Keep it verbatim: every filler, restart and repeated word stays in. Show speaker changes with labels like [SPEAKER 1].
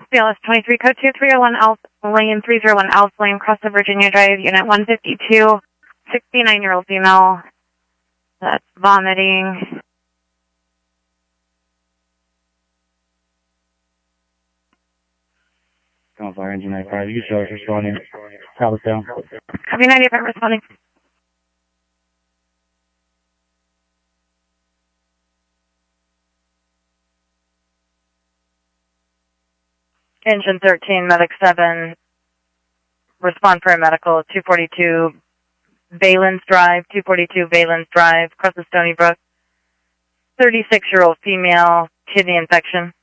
[SPEAKER 1] B L S twenty-three, code two three zero one Alpha Lane, three zero one Alpha Lane, across the Virginia Drive, unit one fifty-two, sixty-nine-year-old female that's vomiting.
[SPEAKER 2] Come on, fire engine ninety-five. You show us responding. Palace down.
[SPEAKER 1] Copy ninety-five responding. Engine thirteen, Medic seven, respond for a medical, two forty-two Valens Drive, two forty-two Valens Drive, across the Stony Brook. thirty-six-year-old female, kidney infection.